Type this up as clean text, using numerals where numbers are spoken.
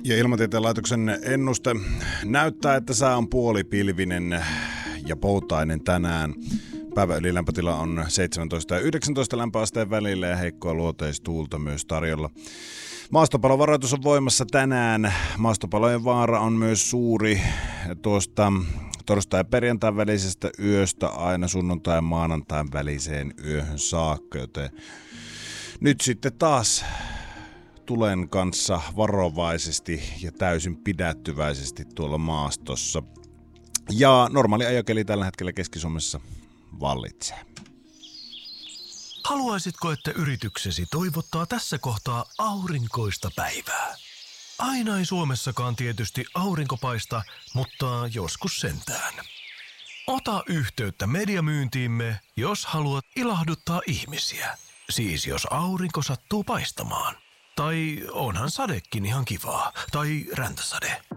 Ja Ilmatieteen laitoksen ennuste näyttää, että sää on puolipilvinen ja poutainen tänään. Päivän ylilämpötila on 17 ja 19 lämpöasteen välillä ja heikkoa luoteistuulta myös tarjolla. Maastopalovaroitus on voimassa tänään. Maastopalojen vaara on myös suuri tuosta torstai- ja perjantain välisestä yöstä aina sunnuntai- ja maanantain väliseen yöhön saakka, joten nyt sitten taas tulen kanssa varovaisesti ja täysin pidättyväisesti tuolla maastossa. Ja normaali ajokeli tällä hetkellä Keski-Suomessa vallitsee. Haluaisitko, että yrityksesi toivottaa tässä kohtaa aurinkoista päivää? Aina ei Suomessakaan tietysti aurinko paista, mutta joskus sentään. Ota yhteyttä mediamyyntiimme, jos haluat ilahduttaa ihmisiä. Siis jos aurinko sattuu paistamaan. Tai onhan sadekin ihan kivaa. Tai räntäsade.